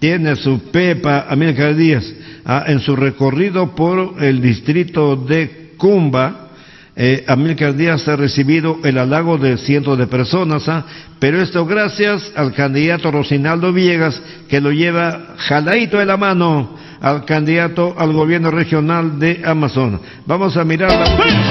tiene su Pepa Amílcar Díaz en su recorrido por el distrito de Cumba. Amílcar Díaz ha recibido el halago de cientos de personas, pero esto gracias al candidato Rosinaldo Villegas, que lo lleva jaladito de la mano al candidato al gobierno regional de Amazonas. Vamos a mirar la última.